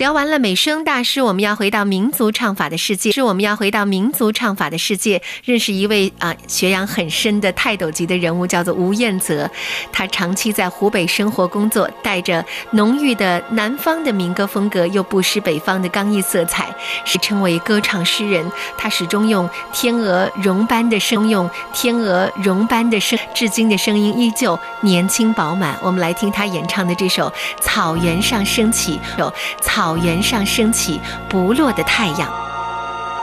聊完了美声大师，我们要回到民族唱法的世界。认识一位学养很深的泰斗级的人物，叫做吴彦泽。他长期在湖北生活工作，带着浓郁的南方的民歌风格，又不失北方的刚毅色彩，是称为歌唱诗人。他始终用天鹅绒般的声，至今的声音依旧年轻饱满。我们来听他演唱的这首《草原上升起不落的太阳》。